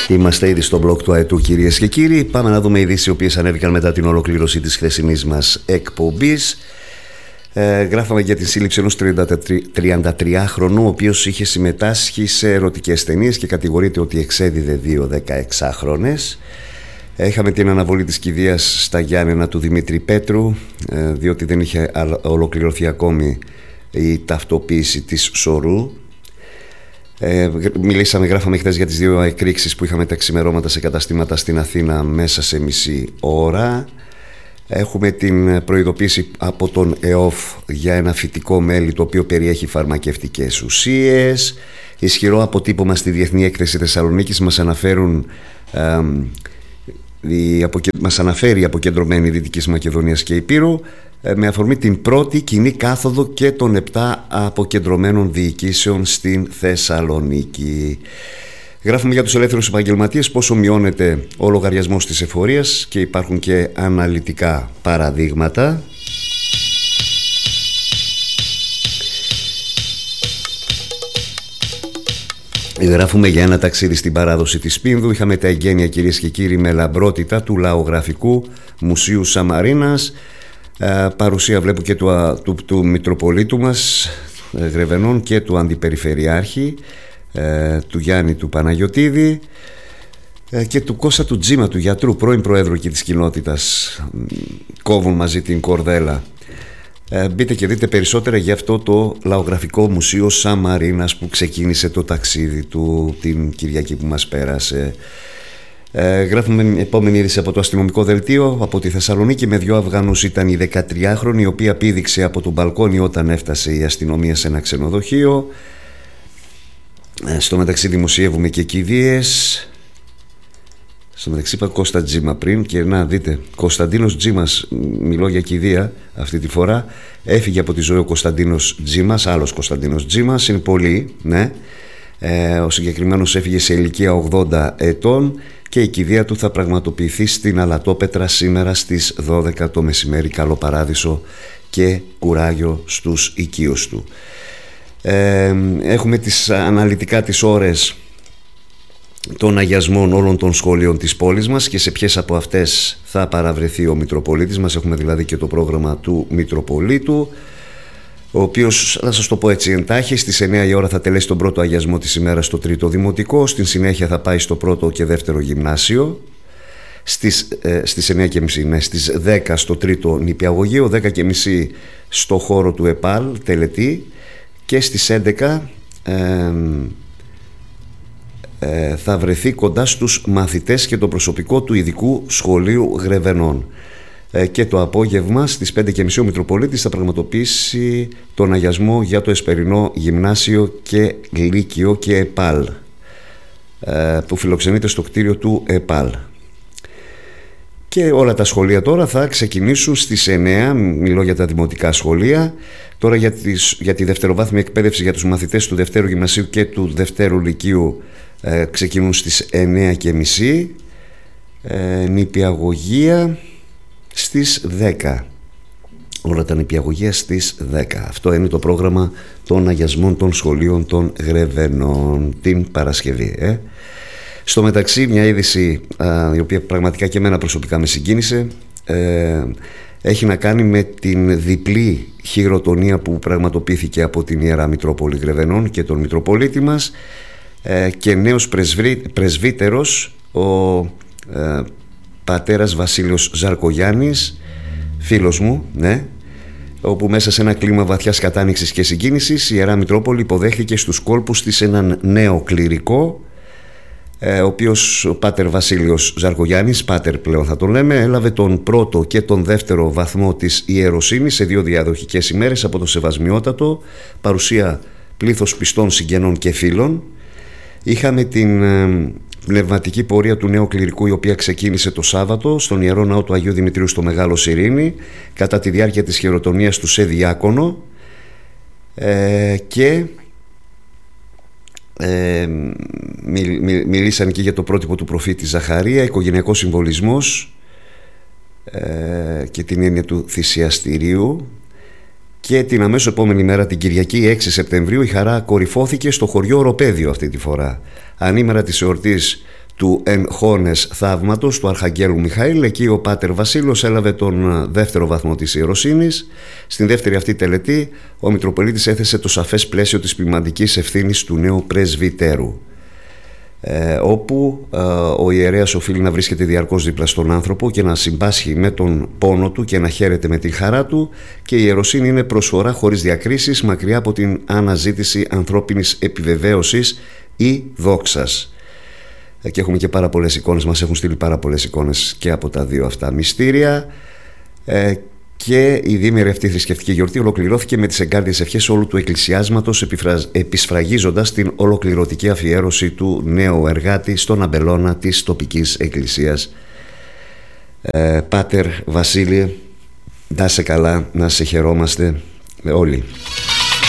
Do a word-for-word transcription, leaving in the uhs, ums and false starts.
Είμαστε ήδη στο blog του ΑΕΤΟΥ, κυρίες και κύριοι. Πάμε να δούμε ειδήσεις οι οποίες ανέβηκαν μετά την ολοκλήρωση της χθεσινής μας εκπομπής. Ε, γράφαμε για την σύλληψη ενός τριαντατριάχρονου, ο οποίος είχε συμμετάσχει σε ερωτικές ταινίες και κατηγορείται ότι εξέδιδε δύο δεκαεξάχρονες. Είχαμε την αναβολή της κηδείας στα Γιάννενα του Δημήτρη Πέτρου, ε, διότι δεν είχε ολοκληρωθεί ακόμη η ταυτοποίηση της σωρού. Ε, μιλήσαμε, γράφαμε χθες για τις δύο εκρήξεις που είχαμε τα ξημερώματα σε καταστήματα στην Αθήνα μέσα σε μισή ώρα. Έχουμε την προειδοποίηση από τον ΕΟΦ για ένα φυτικό μέλι το οποίο περιέχει φαρμακευτικές ουσίες. Ισχυρό αποτύπωμα στη Διεθνή Έκθεση Θεσσαλονίκης μας αναφέρουν ε, η, αποκε... μας αναφέρει η αποκεντρωμένη Δυτικής Μακεδονίας και Υπήρου με αφορμή την πρώτη κοινή κάθοδο και των επτά αποκεντρωμένων διοικήσεων στην Θεσσαλονίκη. Γράφουμε για τους ελεύθερους επαγγελματίες πόσο μειώνεται ο λογαριασμός της εφορίας και υπάρχουν και αναλυτικά παραδείγματα. Γράφουμε για ένα ταξίδι στην παράδοση της Πίνδου. Είχαμε τα εγγένεια, κυρίες και κύριοι, με λαμπρότητα του Λαογραφικού Μουσείου Σαμαρίνας. Uh, παρουσία βλέπω και του, του, του Μητροπολίτου μας uh, Γρεβενών και του Αντιπεριφερειάρχη uh, του Γιάννη του Παναγιωτίδη uh, και του Κώστα του Τζίμα, του γιατρού, πρώην Προέδρου και της κοινότητας. Κόβουν μαζί την κορδέλα. uh, Μπείτε και δείτε περισσότερα για αυτό το Λαογραφικό Μουσείο Σαμαρίνας που ξεκίνησε το ταξίδι του την Κυριακή που μας πέρασε. Ε, γράφουμε επόμενη είδηση από το αστυνομικό δελτίο από τη Θεσσαλονίκη. Με δυο Αφγανούς ήταν η δεκατριάχρονη, η οποία πήδηξε από τον μπαλκόνι όταν έφτασε η αστυνομία σε ένα ξενοδοχείο. Ε, στο μεταξύ δημοσιεύουμε και κηδείες. Στο μεταξύ είπα Κώστα Τζίμα πριν και να δείτε, Κωνσταντίνος Τζίμας, μιλώ για κηδεία αυτή τη φορά. Έφυγε από τη ζωή ο Κωνσταντίνος Τζίμας, άλλος Κωνσταντίνος Τζίμας, είναι πολύ, ναι. Ε, ο συγκεκριμένος έφυγε σε ηλικία ογδόντα ετών και η κηδεία του θα πραγματοποιηθεί στην Αλατόπετρα σήμερα στις δώδεκα το μεσημέρι. Καλό παράδεισο και κουράγιο στους οικείους του. Ε, έχουμε τις αναλυτικά τις ώρες των αγιασμών όλων των σχολείων της πόλης μας και σε ποιες από αυτές θα παραβρεθεί ο Μητροπολίτης μας. Έχουμε δηλαδή και το πρόγραμμα του Μητροπολίτου, ο οποίος, θα σας το πω έτσι εντάχει, στις εννιά η ώρα θα τελέσει τον πρώτο αγιασμό της ημέρας στο τρίτο δημοτικό, στην συνέχεια θα πάει στο πρώτο και δεύτερο γυμνάσιο, στις, ε, στις εννιά και μισή, ναι, στις δέκα στο τρίτο νηπιαγωγείο, δέκα και μισή στο χώρο του ΕΠΑΛ, τελετή, και στις έντεκα ε, ε, θα βρεθεί κοντά στους μαθητές και το προσωπικό του ειδικού σχολείου Γρεβενών. Και το απόγευμα στις πέντε και μισή ο Μητροπολίτης θα πραγματοποιήσει τον αγιασμό για το Εσπερινό Γυμνάσιο και Λύκειο και ΕΠΑΛ, που φιλοξενείται στο κτίριο του ΕΠΑΛ. Και όλα τα σχολεία τώρα θα ξεκινήσουν στις εννιά, μιλώ για τα δημοτικά σχολεία. Τώρα για, τις, για τη δευτεροβάθμια εκπαίδευση για τους μαθητές του Δευτέρου Γυμνασίου και του Δευτέρου Λυκείου ε, ξεκινούν στις εννιά και μισή, ε, νηπιαγωγεία στις δέκα. Όλα τα νηπιαγωγεία στις δέκα. Αυτό είναι το πρόγραμμα των αγιασμών των σχολείων των Γρεβενών την Παρασκευή. Ε. Στο μεταξύ, μια είδηση α, η οποία πραγματικά και εμένα προσωπικά με συγκίνησε, ε, έχει να κάνει με την διπλή χειροτονία που πραγματοποιήθηκε από την Ιερά Μητρόπολη Γρεβενών και τον Μητροπολίτη μας, ε, και νέος πρεσβύ, πρεσβύτερος, ο ε, πατέρας Βασίλειος Ζαρκογιάννης, φίλος μου, ναι, όπου μέσα σε ένα κλίμα βαθιάς κατάνοιξης και συγκίνησης η Ιερά Μητρόπολη υποδέχθηκε στους κόλπους της έναν νέο κληρικό, ε, ο οποίος ο πάτερ Βασίλειος Ζαρκογιάννης, πάτερ πλέον θα τον λέμε, έλαβε τον πρώτο και τον δεύτερο βαθμό της ιεροσύνης σε δύο διαδοχικές ημέρες από το Σεβασμιότατο, παρουσία πλήθος πιστών συγγενών και φίλων. Είχαμε την ε, πνευματική πορεία του νέου κληρικού, η οποία ξεκίνησε το Σάββατο στον Ιερό Ναό του Αγίου Δημητρίου στο Μεγάλο Σιρήνη κατά τη διάρκεια της χειροτονίας του σε διάκονο, ε, και ε, μι, μι, μιλήσαν και για το πρότυπο του προφήτη Ζαχαρία, οικογενειακός συμβολισμός ε, και την έννοια του θυσιαστηρίου. Και την αμέσως επόμενη μέρα, την Κυριακή έξι Σεπτεμβρίου, η χαρά κορυφώθηκε στο χωριό Οροπέδιο αυτή τη φορά. Ανήμερα της εορτής του εν χώνες θαύματος του Αρχαγγέλου Μιχαήλ. Εκεί ο Πάτερ Βασίλος έλαβε τον δεύτερο βαθμό της ιεροσύνης. Στην δεύτερη αυτή τελετή ο Μητροπολίτης έθεσε το σαφές πλαίσιο της ποιμαντικής ευθύνης του νέου πρεσβυτέρου, ε, όπου ε, ο ιερέας οφείλει να βρίσκεται διαρκώς δίπλα στον άνθρωπο και να συμπάσχει με τον πόνο του και να χαίρεται με την χαρά του, και η ιεροσύνη είναι προσφορά χωρίς διακρίσεις, μακριά από την αναζήτηση ανθρώπινης επιβεβαίωσης ή δόξας. Και έχουμε και πάρα πολλές εικόνες, μας έχουν στείλει πάρα πολλές εικόνες και από τα δύο αυτά μυστήρια. ε, και η διήμερη αυτή θρησκευτική γιορτή ολοκληρώθηκε με τις εγκάρδιες ευχές όλου του εκκλησιάσματος, επισφραγίζοντας την ολοκληρωτική αφιέρωση του νέου εργάτη στον αμπελώνα της τοπικής εκκλησίας. ε, Πάτερ Βασίλειε, να σε καλά, να σε χαιρόμαστε όλοι.